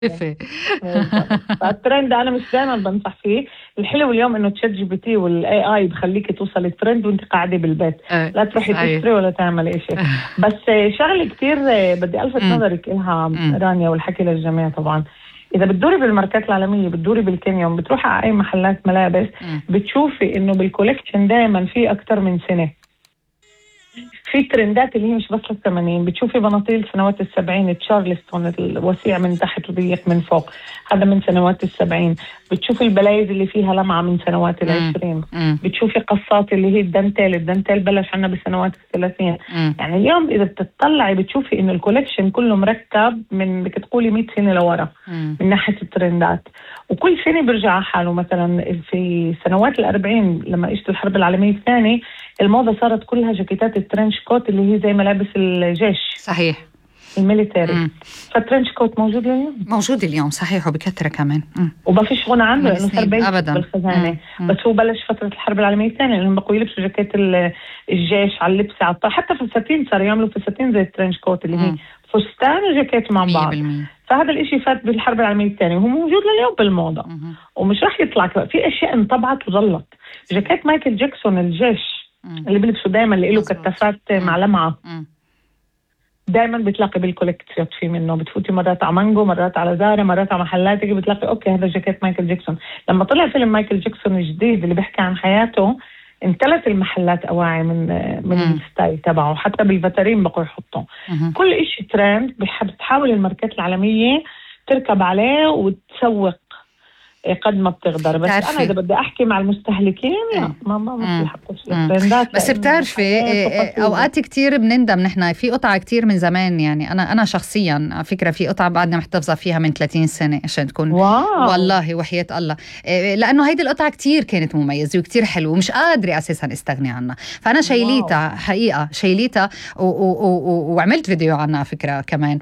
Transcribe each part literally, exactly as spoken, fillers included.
فالترند انا مش دائما بنصح فيه. الحلو اليوم انه تشات جي بي تي والاي اي بخليك توصل الترند وانت قاعده بالبيت، لا تروحي تشتري ولا تعملي شيء. بس شغله كتير بدي الفت نظرك لها رانيا والحكي للجميع طبعا. إذا بتدوري بالماركات العالمية، بتدوري بالكينيوم، بتروحي على أي محلات ملابس، بتشوفي إنه بالكوليكشن دائما في أكتر من سنة في ترندات اللي هي مش بس للثمانين. بتشوفي بناطيل سنوات السبعين، تشارلستون الوسيع من تحت وضيق من فوق، هذا من سنوات السبعين. بتشوفي البلايز اللي فيها لمعة من سنوات العشرين. بتشوفي قصات اللي هي الدانتيل، الدانتيل بلش عنا بسنوات الثلاثين. يعني اليوم إذا بتطلعي بتشوفي إنه الكوليكشن كله مركب من بدك تقولي مئة سنة لورا من ناحية الترندات، وكل سنة برجع على حاله. مثلا في سنوات الأربعين لما اجت الحرب العالمية الثانية، الموضة صارت كلها جاكيتات الترنش كوت اللي هي زي ملابس الجيش. صحيح، الميليتاري. فالترنش كوت موجود اليوم، موجود اليوم صحيح، وبكثرة كمان، وما فيش غنى عنه لانه صار بيت ابدا بالخزانه. بس هو بلش فتره الحرب العالميه الثانيه لانهم بقوا يلبسوا جاكيت الجيش على اللبس، على حتى في الفساتين صاروا يعملوا فساتين زي الترنش كوت اللي هي فستان وجاكيت مع بعض. فهذا الاشي فات بالحرب العالميه الثانيه وهو موجود لليوم بالموضه، ومش راح يطلع. في اشياء انطبعت وظلت. جاكيت مايكل جاكسون الجيش اللي بيلبسوا دائما اللي له كتافات مع لمعه، دائما بتلاقي بالكوليكتيات في منه. بتفوتي مرات على مانجو، مرات على زارة، مرات على محلاتك، بتلاقي اوكي هذا جاكيت مايكل جاكسون. لما طلع فيلم مايكل جاكسون الجديد اللي بيحكي عن حياته، امتلت المحلات أواعي من من الستايل تبعه، حتى بالفاترين بقوا يحطوا. كل إشي ترند بتحاول الماركات العالمية تركب عليه وتسوق قد ما بتقدر. بس تعرفي. أنا إذا بدي أحكي مع المستهلكين لا ما ما ما بحطش الترندات. بس بتعرفي أوقات كتير بنندم نحن في قطعة كتير من زمان. يعني أنا أنا شخصيا على فكرة في قطعة بعدنا محتفظة فيها من ثلاثين سنة عشان تكون واو. والله وحياة الله، لأنه هيدي القطعة كتير كانت مميزة وكتير حلوة ومش قادرة أساسا استغني عنها. فأنا شيليتها حقيقة، شيليتها وعملت فيديو عنها على فكرة كمان.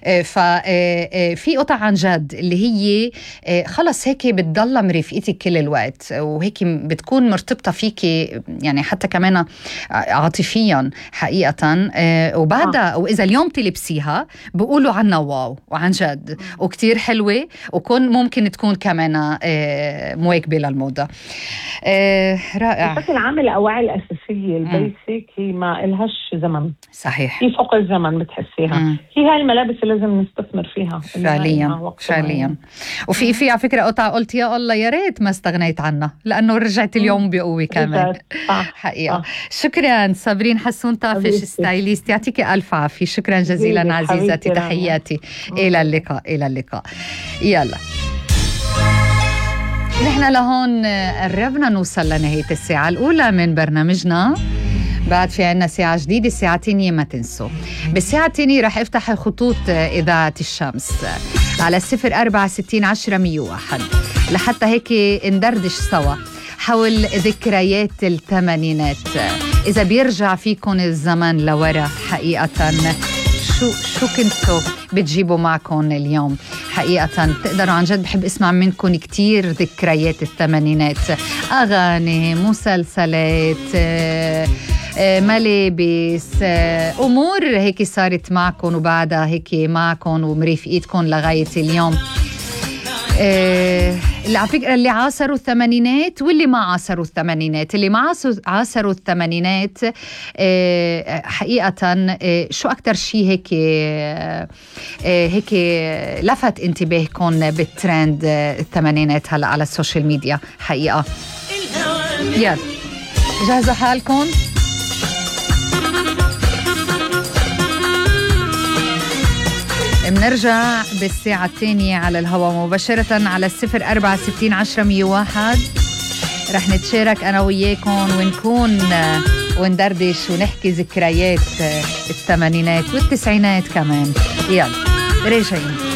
ففي قطع عن جد اللي هي خلص هيك بتضل مرافقتك كل الوقت، وهيك بتكون مرتبطة فيك يعني حتى كمان عاطفيا حقيقة. وبعدها وإذا اليوم تلبسيها بقولوا عنها واو وعن جد وكتير حلوة، وكون ممكن تكون كمان مواكبة للموضة. رائع. بشكل عام الأواعي الأساسية البيسك هي ما إلهاش زمن. صحيح، هي فوق الزمن بتحسيها. مم. هي هاي الملابس اللي لازم نستثمر فيها فعليا فعليا. وفي في على فكرة قطعة قلت يا الله يا ريت ما استغنيت عنها لأنه رجعت اليوم بقوة كمان. حقيقة. آه. شكرا صابرين حسون طافش ستايليست، يعطيك ألف عافية. شكرا جزيلا عزيزتي، تحياتي. إلى اللقاء إلى اللقاء. يلا نحن لهون قربنا نوصل لنهاية الساعة الأولى من برنامجنا. بعد في عنا ساعة جديدة، الساعة الثانية ما تنسوا. بالساعة الثانية رح افتح خطوط إذاعة الشمس على صفر أربعة ستين عشرة مية وواحد لحتى هيك ندردش سوا حول ذكريات الثمانينات. إذا بيرجع فيكم الزمن لورا حقيقة شو شو كنتوا بتجيبوا معكم اليوم حقيقة؟ تقدروا عن جد بحب اسمع منكم كتير ذكريات الثمانينات، أغاني، مسلسلات، ملابس، أمور هيك صارت معكم وبعدها هيك معكم ومرافقتكم لغاية اليوم. اللي على فكرة اللي عاصروا الثمانينات واللي ما عاصروا الثمانينات، اللي ما عاصروا الثمانينات حقيقة شو أكتر شيء هيك هيك لفت انتباهكم بالترند الثمانينات هلا على السوشيال ميديا حقيقة؟ يلا جاهزة حالكم؟ منرجع بالساعة الثانية على الهواء مباشرة على الصفر أربعة ستين عشرة مية واحد. رح نتشارك أنا وياكم ونكون وندردش ونحكي ذكريات الثمانينات والتسعينات كمان. يلا راجعين.